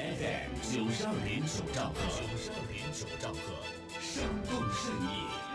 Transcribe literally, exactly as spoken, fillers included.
F M 九十二点九兆赫，九十二点九兆赫，生动盛意。